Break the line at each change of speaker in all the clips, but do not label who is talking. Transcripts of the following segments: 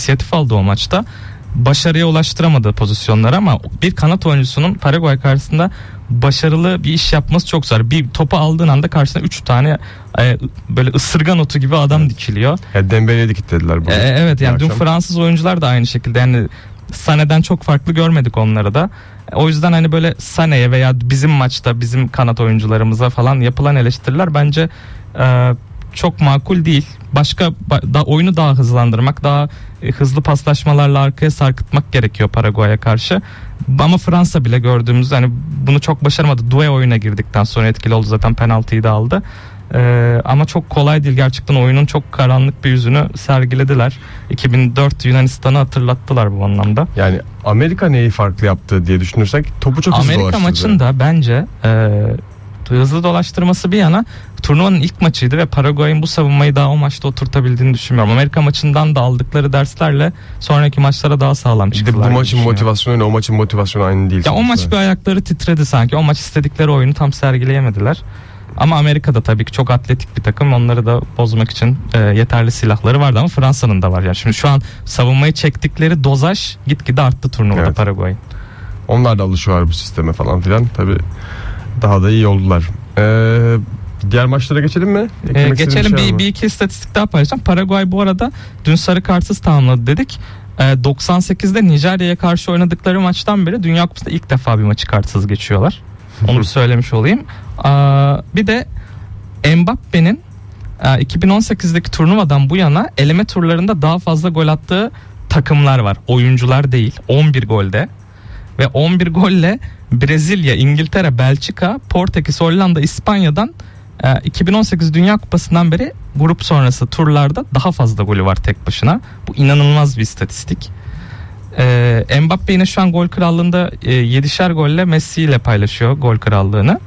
inisiyatif aldı o maçta. Başarıya ulaştıramadığı pozisyonlar ama bir kanat oyuncusunun Paraguay karşısında başarılı bir iş yapması çok zor. Bir topu aldığın anda karşısına 3 tane böyle ısırgan otu gibi adam dikiliyor.
Dembele'yi de kilitlediler.
Evet yani dün Fransız oyuncular da aynı şekilde, yani Sané'den çok farklı görmedik onları da. O yüzden hani böyle Sané'ye veya bizim maçta bizim kanat oyuncularımıza falan yapılan eleştiriler bence çok makul değil. Başka oyunu daha hızlandırmak, daha hızlı paslaşmalarla arkaya sarkıtmak gerekiyor Paraguay'a karşı. Ama Fransa bile gördüğümüz hani bunu çok başaramadı. Doué oyuna girdikten sonra etkili oldu, zaten penaltıyı da aldı. Ama çok kolay değil gerçekten, oyunun çok karanlık bir yüzünü sergilediler. 2004 Yunanistan'ı hatırlattılar bu anlamda.
Yani Amerika neyi farklı yaptı diye düşünürsek topu çok hızlı
Amerika
dolaştırdı.
maçında bence hızlı dolaştırması bir yana, turnuvanın ilk maçıydı ve Paraguay'ın bu savunmayı daha o maçta oturtabildiğini düşünmüyorum. Amerika maçından da aldıkları derslerle sonraki maçlara daha sağlam çıktılar.
Bu maçın motivasyonu o maçın motivasyonu aynı değil.
Ya o maç bir ayakları titredi sanki. O maç istedikleri oyunu tam sergileyemediler. Ama Amerika'da tabii ki çok atletik bir takım. Onları da bozmak için yeterli silahları vardı ama Fransa'nın da var. Yani şimdi şu an savunmayı çektikleri dozaj gitgide arttı turnuvada, evet. Paraguay'ın.
Onlar da alışıyorlar bu sisteme falan filan. Tabii daha da iyi oldular. Diğer maçlara geçelim mi?
Geçelim. Bir iki istatistik daha paylaşacağım. Paraguay bu arada dün sarı kartsız tamamladı dedik. 98'de Nijerya'ya karşı oynadıkları maçtan beri Dünya Kupası'nda ilk defa bir maçı kartsız geçiyorlar. Onu söylemiş olayım. Bir de Mbappe'nin 2018'deki turnuvadan bu yana eleme turlarında daha fazla gol attığı takımlar var. Oyuncular değil. 11 golde. Ve 11 golle Brezilya, İngiltere, Belçika, Portekiz, Hollanda, İspanya'dan 2018 Dünya Kupası'ndan beri grup sonrası turlarda daha fazla golü var tek başına. Bu inanılmaz bir istatistik. Mbappe yine şu an gol krallığında 7'şer golle Messi ile paylaşıyor gol krallığını.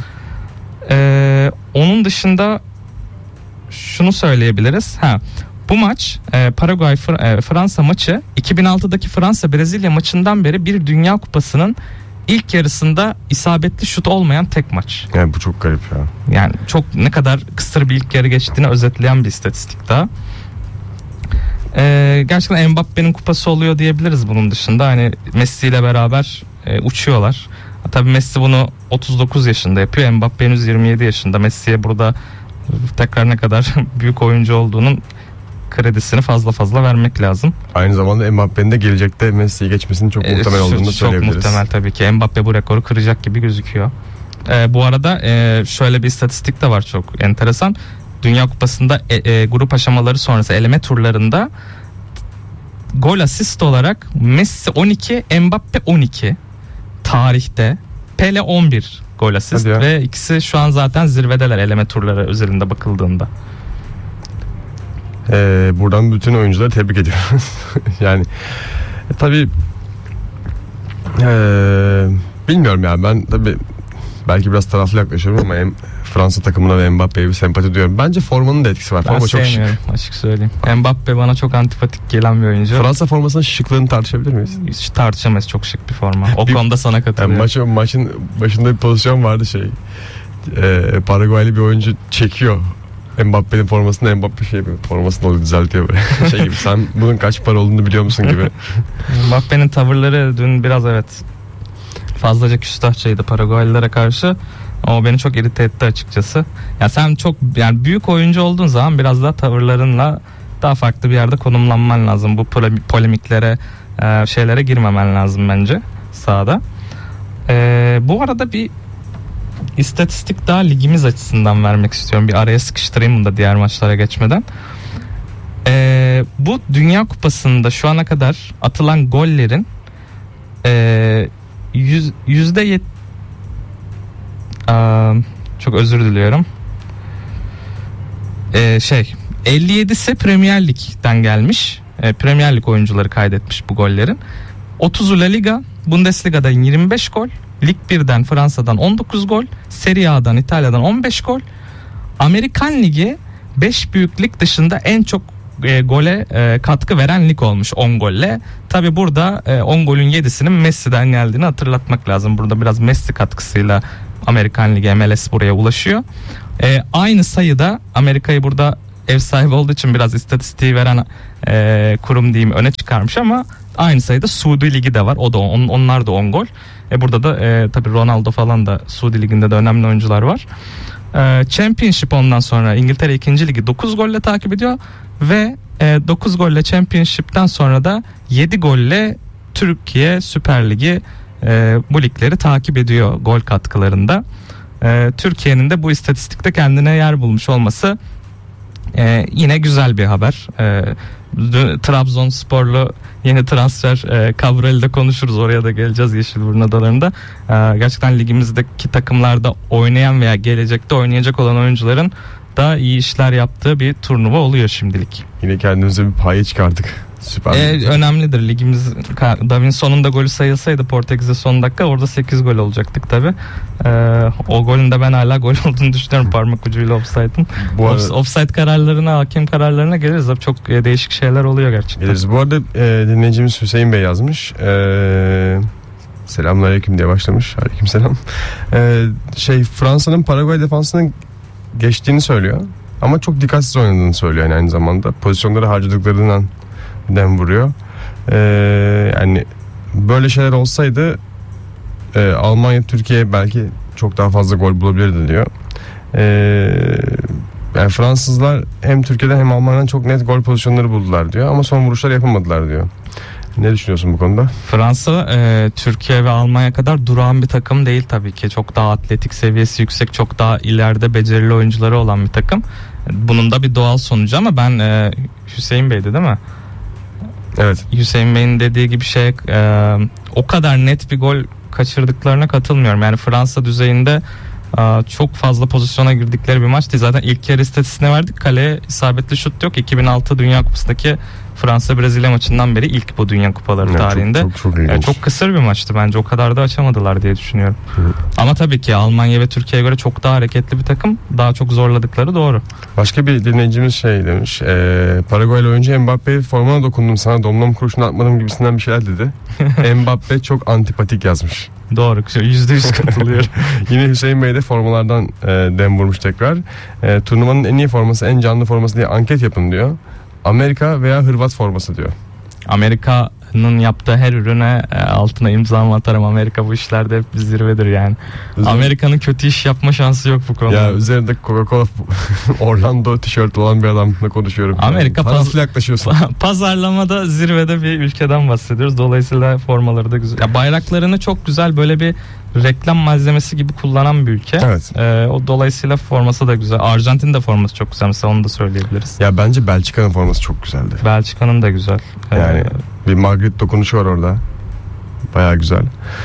Onun dışında şunu söyleyebiliriz. Bu maç Paraguay Fransa maçı 2006'daki Fransa Brezilya maçından beri bir Dünya Kupası'nın ilk yarısında isabetli şut olmayan tek maç.
Yani bu çok garip ya.
Yani çok ne kadar kısır bir ilk yarı geçtiğini özetleyen bir istatistik daha. Gerçekten Mbappe'nin kupası oluyor diyebiliriz bunun dışında. Hani Messi ile beraber uçuyorlar. Tabii Messi bunu 39 yaşında yapıyor. Mbappe henüz 27 yaşında. Messi'ye burada tekrar ne kadar büyük oyuncu olduğunun kredisini fazla vermek lazım.
Aynı zamanda Mbappe'nin de gelecekte Messi'yi geçmesinin çok muhtemel olduğunu söyleyebiliriz.
Çok muhtemel tabii ki. Mbappe bu rekoru kıracak gibi gözüküyor. Bu arada şöyle bir istatistik de var çok enteresan. Dünya Kupası'nda grup aşamaları sonrası eleme turlarında gol asist olarak Messi 12, Mbappe 12 tarihte, Pele 11 gol asist ve ikisi şu an zaten zirvedeler eleme turları özelinde bakıldığında.
Buradan bütün oyuncuları tebrik ediyoruz. Yani tabii bilmiyorum ya, ben tabii belki biraz taraflı yaklaşıyorum ama Fransa takımına ve Mbappe'ye bir sempati duyuyorum. Bence formanın da etkisi var.
Ben
forma çok şık.
Açık söyleyeyim. Mbappe bana çok antipatik gelen bir oyuncu.
Fransa formasının şıklığını tartışabilir miyiz?
Hiç tartışamayız, çok şık bir forma. O konuda sana katılıyorum.
Yani maçın başında bir pozisyon vardı Paraguaylı bir oyuncu çekiyor Mbappe'nin formasını, Mbappe formasını oluyor, düzeltiyor böyle. Gibi, sen bunun kaç para olduğunu biliyor musun gibi.
Mbappe'nin tavırları dün biraz fazlaca küstahçaydı Paraguaylılara karşı. O beni çok irite etti açıkçası. Ya sen çok büyük oyuncu olduğun zaman biraz daha tavırlarınla daha farklı bir yerde konumlanman lazım. Bu polemiklere, şeylere girmemen lazım bence sahada. Bu arada bir istatistik daha ligimiz açısından vermek istiyorum. Bir araya sıkıştırayım bunu da diğer maçlara geçmeden. Bu Dünya Kupası'nda şu ana kadar atılan gollerin %7 çok özür diliyorum. 57'si Premier Lig'den gelmiş. Premier Lig oyuncuları kaydetmiş bu gollerin. 30'u La Liga, Bundesliga'dan 25 gol, Lig 1'den Fransa'dan 19 gol, Serie A'dan İtalya'dan 15 gol. Amerikan Ligi 5 büyük lig dışında en çok gole katkı veren lig olmuş 10 golle. Tabi burada 10 golün 7'sinin Messi'den geldiğini hatırlatmak lazım. Burada biraz Messi katkısıyla Amerikan Ligi, MLS buraya ulaşıyor. Aynı sayıda Amerika'yı burada ev sahibi olduğu için biraz istatistiği veren kurum diyeyim öne çıkarmış ama aynı sayıda Suudi Ligi de var. O da onlar da 10 gol. Burada da tabii Ronaldo falan da Suudi Ligi'nde de önemli oyuncular var. Championship ondan sonra İngiltere 2. Ligi 9 golle takip ediyor ve 9 golle Championship'ten sonra da 7 golle Türkiye Süper Ligi bu ligleri takip ediyor gol katkılarında. Türkiye'nin de bu istatistikte kendine yer bulmuş olması yine güzel bir haber. Trabzonsporlu yeni transfer Cabral'de konuşuruz, oraya da geleceğiz Yeşilburnu Adaları'nda. Gerçekten ligimizdeki takımlarda oynayan veya gelecekte oynayacak olan oyuncuların da iyi işler yaptığı bir turnuva oluyor şimdilik.
Yine kendimize bir paye çıkardık. Süper.
Önemlidir ligimiz. Davinson'un da golü sayılsaydı Portekiz'de son dakika orada 8 gol olacaktık tabi. O golün de ben hala gol olduğunu düşünüyorum, parmak ucuyla offside'ın. Offside kararlarına, hakem kararlarına geliriz. Çok değişik şeyler oluyor gerçekten.
Geliriz. Bu arada dinleyicimiz Hüseyin Bey yazmış. Selamünaleyküm diye başlamış. Aleykümselam. Fransa'nın Paraguay defansının geçtiğini söylüyor. Ama çok dikkatsiz oynadığını söylüyor yani aynı zamanda. Pozisyonları harcadıklarından dem vuruyor. Yani böyle şeyler olsaydı Almanya Türkiye belki çok daha fazla gol bulabilirdi diyor. Yani Fransızlar hem Türkiye'den hem Almanya'dan çok net gol pozisyonları buldular diyor ama son vuruşlar yapamadılar diyor. Ne düşünüyorsun bu konuda?
Fransa Türkiye ve Almanya kadar durağan bir takım değil tabii ki. Çok daha atletik seviyesi yüksek, çok daha ileride becerili oyuncuları olan bir takım. Bunun da bir doğal sonucu ama ben Hüseyin Bey'di değil mi?
Evet.
Hüseyin Bey'in dediği gibi o kadar net bir gol kaçırdıklarına katılmıyorum. Yani Fransa düzeyinde çok fazla pozisyona girdikleri bir maç değil. Zaten ilk yarı istatistiğine verdik. Kaleye isabetli şut yok. 2006 Dünya Kupası'ndaki Fransa-Brezilya maçından beri ilk bu Dünya Kupaları tarihinde. Çok kısır bir maçtı bence. O kadar da açamadılar diye düşünüyorum. Hı. Ama tabii ki Almanya ve Türkiye'ye göre çok daha hareketli bir takım. Daha çok zorladıkları doğru.
Başka bir dinleyicimiz demiş. Paraguaylı oyuncu Mbappe formana dokundum sana domlam kurşunu atmadım gibisinden bir şeyler dedi. Mbappe çok antipatik yazmış.
Doğru. %100 katılıyorum.
Yine Hüseyin Bey de formalardan dem vurmuş tekrar. Turnuvanın en iyi forması, en canlı forması diye anket yapın diyor. Amerika veya Hırvat forması diyor.
Amerika'nın yaptığı her ürüne altına imzamı atarım. Amerika bu işlerde hep bir zirvedir yani. Amerika'nın kötü iş yapma şansı yok bu konuda.
Ya üzerinde Coca-Cola Orlando tişört olan bir adamla konuşuyorum.
Amerika
parasıyla yaklaşıyorsun.
Pazarlamada zirvede bir ülkeden bahsediyoruz. Dolayısıyla formaları da güzel. Ya bayraklarını çok güzel böyle bir reklam malzemesi gibi kullanan bir ülke.
Evet.
O dolayısıyla forması da güzel. Arjantin de forması çok güzel. Mesela onu da söyleyebiliriz.
Ya bence Belçika'nın forması çok güzeldi.
Belçika'nın da güzel.
Yani bir Magritte dokunuşu var orada. Bayağı güzel.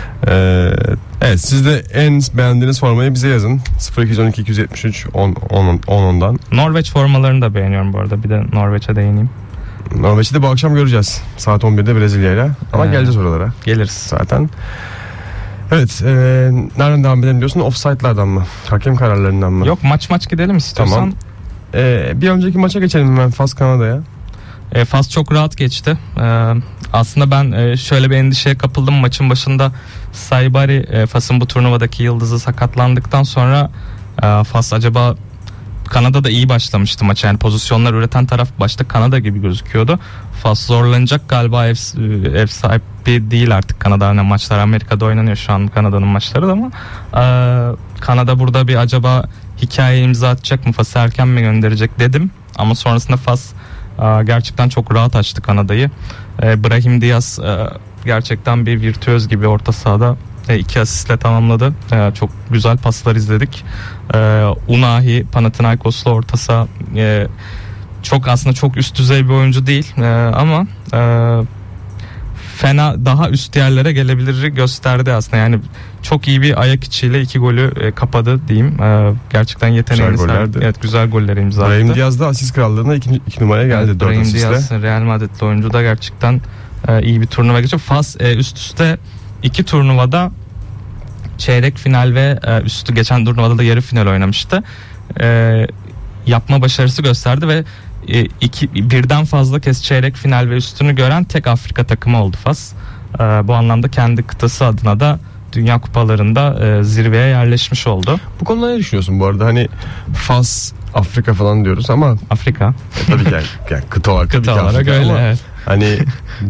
Evet, siz de en beğendiğiniz formayı bize yazın. 0212 273 10'dan.
Norveç formalarını da beğeniyorum bu arada. Bir de Norveç'e değineyim.
Norveç'i de bu akşam göreceğiz. Saat 11'de Brezilya'yla. Ama geleceğiz oralara.
Geliriz.
Zaten. Evet. Nereden devam edelim diyorsun? Offside'lardan mı? Hakem kararlarından mı?
Yok, maç gidelim istiyorsan.
Tamam. Bir önceki maça geçelim hemen, Fas Kanada'ya.
Fas çok rahat geçti. Aslında ben şöyle bir endişeye kapıldım maçın başında. Saibari, Fas'ın bu turnuvadaki yıldızı sakatlandıktan sonra Fas acaba, Kanada iyi başlamıştı maça. Yani pozisyonlar üreten taraf başta Kanada gibi gözüküyordu. Fas zorlanacak galiba, ev sahibi değil artık Kanada. Yani maçlar Amerika'da oynanıyor şu an, Kanada'nın maçları da, ama Kanada burada bir acaba hikaye imza atacak mı, Fas'ı erken mi gönderecek dedim. Ama sonrasında Fas gerçekten çok rahat açtı Kanada'yı. Brahim Diaz gerçekten bir virtüöz gibi orta sahada 2 asistle tamamladı. Çok güzel paslar izledik. Unahi Panathinaikos'lu orta saha, çok üst düzey bir oyuncu değil ama fena, daha üst yerlere gelebilir gösterdi aslında. Yani çok iyi bir ayak içiyle 2 golü kapadı diyeyim. Gerçekten yeteneğli.
Güzel gollerdi.
Evet, güzel golleri imza attı.
Brahim Diaz da asist krallığına 2 numaraya geldi.
Evet, Brahim Diaz Real Madrid'li oyuncu da gerçekten iyi bir turnuva geçiyor. Fas üst üste 2 turnuvada çeyrek final ve üstü, geçen turnuvada da yarı final oynamıştı. Yapma başarısı gösterdi ve birden fazla kez çeyrek final ve üstünü gören tek Afrika takımı oldu Fas. Bu anlamda kendi kıtası adına da Dünya kupalarında zirveye yerleşmiş oldu.
Bu konuda ne düşünüyorsun bu arada? Hani Fas, Afrika falan diyoruz ama
Afrika.
tabii ki yani kıta olarak tabii ki
Kıta olarak
Afrika
öyle.
ama
Evet.
hani